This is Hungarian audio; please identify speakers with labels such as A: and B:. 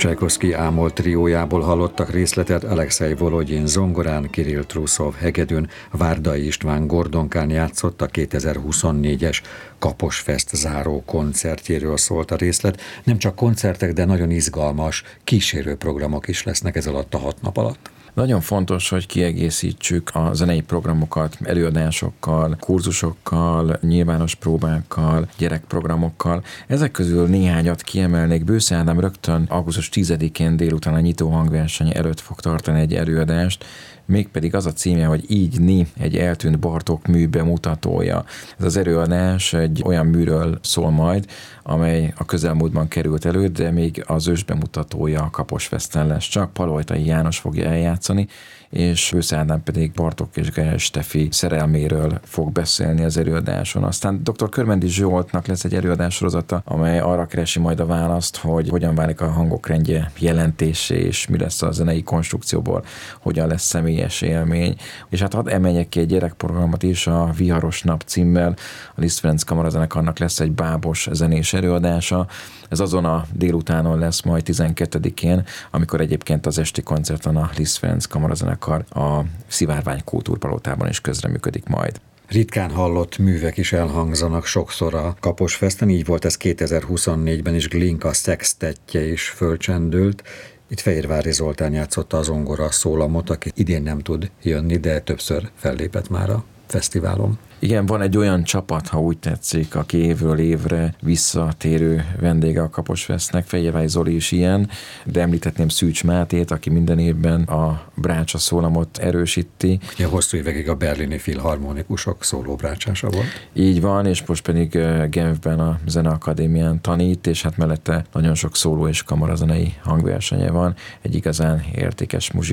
A: Csajkovszky Ámol triójából hallottak részletet. Alexei Volodyin zongorán, Kirill Truszov hegedűn, Várdai István gordonkán játszott. A 2024-es Kaposfest záró koncertjéről szólt a részlet. Nem csak koncertek, de nagyon izgalmas kísérőprogramok is lesznek ez alatt a 6 nap alatt.
B: Nagyon fontos, hogy kiegészítsük a zenei programokat előadásokkal, kurzusokkal, nyilvános próbákkal, gyerekprogramokkal. Ezek közül néhányat kiemelnék. Bősze Ádám rögtön augusztus 10-én délután a nyitó hangverseny előtt fog tartani egy előadást, mégpedig az a címe, hogy Így ni, egy eltűnt Bartók mű bemutatója. Ez az előadás egy olyan műről szól majd, amely a közelmúltban került elő, de még az ősbemutatója a Kaposfesten lesz csak. Palojtai János fogja eljátszani, és Bősze Ádám pedig Bartók és Gál Stefi szerelméről fog beszélni az előadáson. Aztán dr. Körmendi Zsoltnak lesz egy előadássorozata, amely arra keresi majd a választ, hogy hogyan válik a hangok rendje jelentésé, és mi lesz a zenei konstrukcióból, hogyan lesz személyes élmény. És hát hadd emeljek ki egy gyerekprogramot is, a Viharos nap címmel. A Liszt Ferenc Kamarazenekarnak lesz egy bábos zenés előadása. Ez azon a délutánon lesz majd 12-én, amikor egyébként az esti koncerten a Liszt Ferenc Kamarazenekar a Szivárvány Kultúrpalotában is közreműködik majd.
A: Ritkán hallott művek is elhangzanak sokszor a Kaposfesten, így volt ez 2024-ben is. Glinka szextettje is fölcsendült. Itt Fehérvári Zoltán játszotta a zongora szólamot, aki idén nem tud jönni, de többször fellépett már a fesztiválon.
B: Igen, van egy olyan csapat, ha úgy tetszik, aki évről évre visszatérő vendége a Kaposfestnek. Fehérvári Zoli is ilyen, de említhetném Szűcs Mátét, aki minden évben a brácsa szólamot erősíti.
A: Ja, hosszú évekig a berlini filharmonikusok szólóbrácsása volt.
B: Így van, és most pedig Genfben a Zeneakadémián tanít, és hát mellette nagyon sok szóló és kamarazenei hangversenye van. Egy igazán értékes